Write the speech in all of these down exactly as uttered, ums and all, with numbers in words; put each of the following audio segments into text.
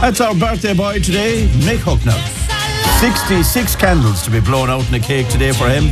That's our birthday boy today, Mick Hucknall. sixty-six candles to be blown out in a cake today for him.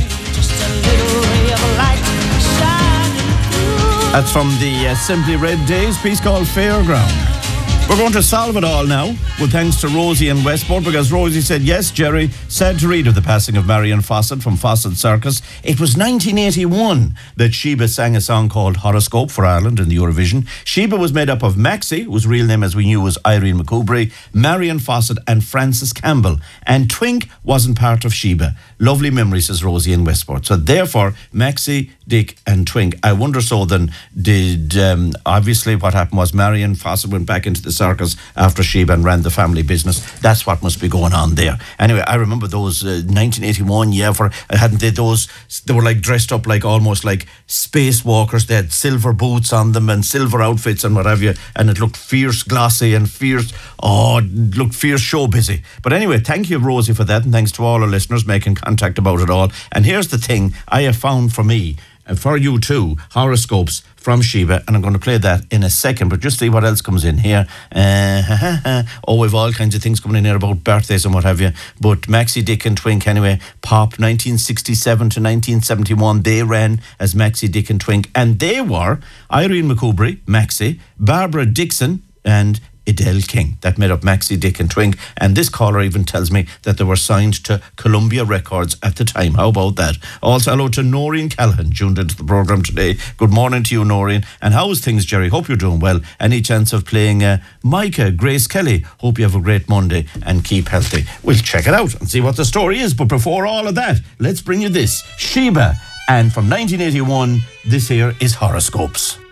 That's from the uh, Simply Red Days piece called Fairground. We're going to solve it all now, with thanks to Rosie in Westport, because Rosie said, yes, Jerry, sad to read of the passing of Marion Fawcett from Fawcett Circus. It was nineteen eighty-one that Sheba sang a song called Horoscope for Ireland in the Eurovision. Sheba was made up of Maxie, whose real name, as we knew, was Irene McCoubrey, Marion Fawcett and Frances Campbell. And Twink wasn't part of Sheba. Lovely memory, says Rosie in Westport. So therefore, Maxie, Dick and Twink. I wonder so then, did, um, obviously what happened was Marion Fawcett went back into the circus after Sheba and ran the family business. That's what must be going on there. Anyway, I remember those uh, nineteen eighty-one, yeah, for hadn't they those, they were like dressed up like almost like spacewalkers. They had silver boots on them and silver outfits and what have you, and it looked fierce, glossy and fierce. Oh, it looked fierce, show busy. But anyway, thank you, Rosie, for that, and thanks to all our listeners making contact about it all. And here's the thing I have found for me, and for you too, horoscopes from Sheba, and I'm going to play that in a second, but just see what else comes in here. Uh, oh, we've all kinds of things coming in here about birthdays and what have you, but Maxie, Dick and Twink anyway. Pop, nineteen sixty-seven to nineteen seventy-one, they ran as Maxie, Dick and Twink, and they were Irene McCoubrey, Maxie, Barbara Dixon and Adele King. That made up Maxie, Dick and Twink, and this caller even tells me that they were signed to Columbia Records at the time. How about that? Also, hello to Noreen Callahan, tuned into the programme today. Good morning to you, Noreen. And how's things, Jerry? Hope you're doing well. Any chance of playing uh, Micah, Grace Kelly? Hope you have a great Monday and keep healthy. We'll check it out and see what the story is, but before all of that, let's bring you this. Sheba, and from nineteen eighty-one, this here is Horoscopes.